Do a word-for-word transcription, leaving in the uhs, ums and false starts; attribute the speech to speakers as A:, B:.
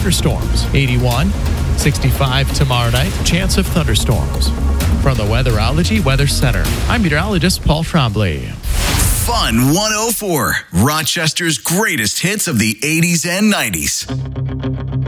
A: thunderstorms. eighty-one, sixty-five tomorrow night, chance of thunderstorms. From the Weatherology Weather Center, I'm meteorologist Paul Trombley.
B: Fun one oh four, Rochester's greatest hits of the eighties and nineties.